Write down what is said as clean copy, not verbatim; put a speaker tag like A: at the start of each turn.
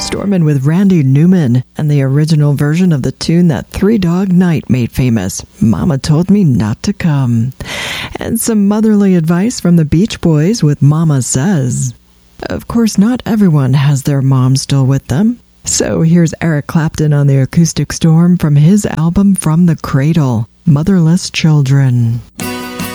A: Stormin' with Randy Newman, and the original version of the tune that Three Dog Night made famous, Mama Told Me Not to Come. And some motherly advice from the Beach Boys with Mama Says. Of course, not everyone has their mom still with them. So here's Eric Clapton on the Acoustic Storm from his album From the Cradle, Motherless Children.